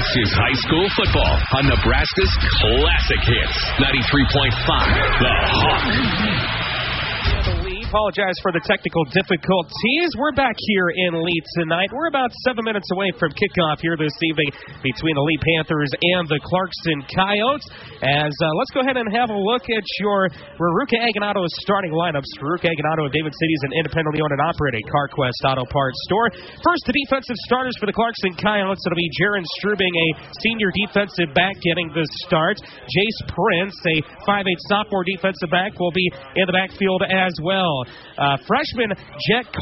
This is high school football on Nebraska's Classic Hits. 93.5, The Hawk. Apologize for the technical difficulties. We're back here in Lee tonight. We're about 7 minutes away from kickoff here this evening between the Lee Panthers and the Clarkston Coyotes. Let's go ahead and have a look at your Ruruka Aganato starting lineups. Ruruka Aganato of David City is an independently owned and operated CarQuest Auto Parts store. First, the defensive starters for the Clarkston Coyotes. It'll be Jaron Strubing, a senior defensive back, getting the start. Jace Prince, a 5'8 sophomore defensive back, will be in the backfield as well. Freshman Jet